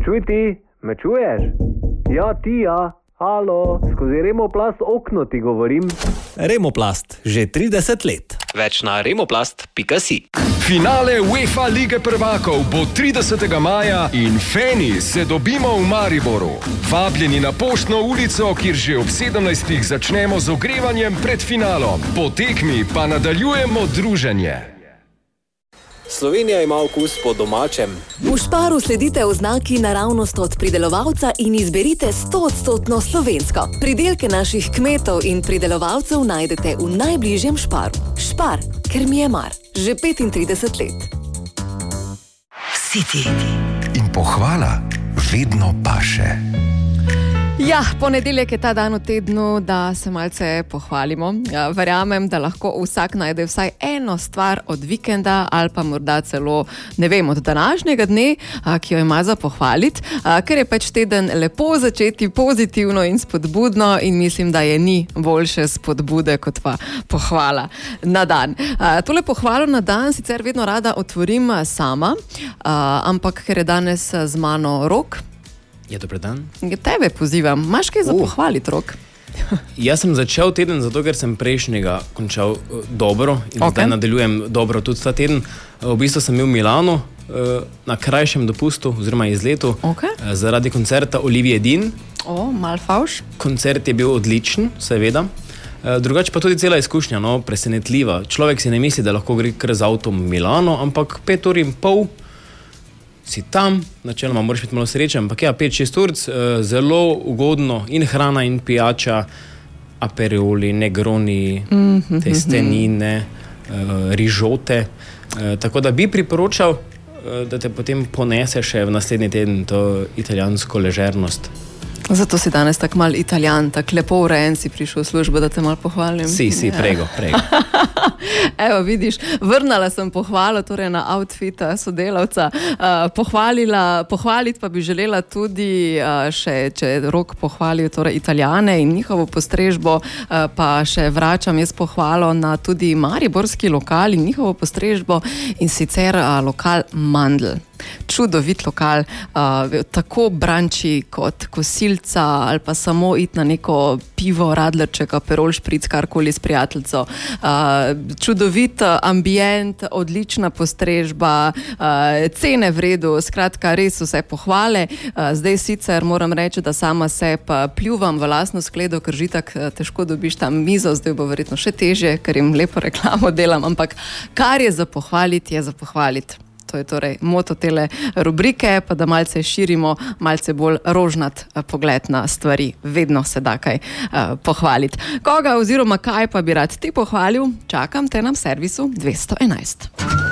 Čuj ti, me čuješ? Ja, ti ja. Halo, skozi Remoplast okno ti govorim. Remoplast, že 30 let. Več na remoplast.si. Finale UEFA Lige prvakov bo 30. maja in feni se dobimo v Mariboru. Vabljeni na Poštno ulico, kjer že ob 17. začnemo z ogrevanjem pred finalom. Po tekmi pa nadaljujemo druženje. Slovenija ima okus po domačem. V Šparu sledite oznaki naravnost od pridelovalca in izberite 100% slovensko. Pridelke naših kmetov in pridelovalcev najdete v najbližjem Šparu. Špar, ker mi je mar. Že 35 let. City. In pohvala vedno paše. Ja, ponedeljek je ta dan v tednu, da se malce pohvalimo. Verjamem, da lahko vsak najde vsaj eno stvar od vikenda ali pa morda celo, ne vem, od današnjega dne, ki jo ima za pohvaliti, ker je pač teden lepo začeti pozitivno in spodbudno in mislim, da je ni boljše spodbude kot pa pohvala na dan. Tole pohvalo na dan sicer vedno rada otvorim sama, ampak ker je danes z mano Rok, Ja, dober dan. Tebe pozivam. Imaš kaj za pohvaliti, Rok? Jaz sem začel teden zato, ker sem prejšnjega končal dobro in zdaj nadaljujem dobro tudi ta teden. V bistvu sem bil v Milanu na krajšem dopustu oziroma izletu zaradi koncerta Olivije Dean. Mal favš. Koncert je bil odličen, seveda. Drugače pa tudi cela izkušnja, presenetljiva. Človek si ne misli, da lahko gre kar z avtom v Milano, ampak 5 ur in pol si tam, načeloma moraš biti malo srečen, ampak 5-6 ur, zelo ugodno in hrana in pijača, aperoli, negroni, testenine, rižote. Tako da bi priporočal, da te potem ponese še v naslednji teden to italijansko ležernost. Zato si danes tak mal Italijan, tak lepo urejen si prišel v službo, da te mal pohvalim. Si, prego. Evo, vidiš, vrnala sem pohvalo torej na outfit sodelavca. Pohvaliti pa bi želela tudi še, če Rok pohvalijo torej Italijane in njihovo postrežbo, pa še vračam jaz pohvalo na tudi mariborski lokal in njihovo postrežbo in sicer lokal Mandl. Čudovit lokal, tako branči kot kosilca ali pa samo iti na neko pivo, radlerček, aperol špric, karkoli s prijateljco. Čudovit ambient, odlična postrežba, cene v redu, skratka res vse pohvale. Zdaj sicer moram reči, da sama se pa pljuvam v lastno skledo, ker že tako težko dobiš tam mizo, zdaj bo verjetno še težje, ker jim lepo reklamo delam, ampak kar je za pohvaliti, je za pohvaliti. To je torej moto tele rubrike, pa da malce širimo, malce bolj rožnat pogled na stvari. Vedno se da kaj pohvaliti. Koga oziroma kaj pa bi rad ti pohvalil, čakam te na servisu 211.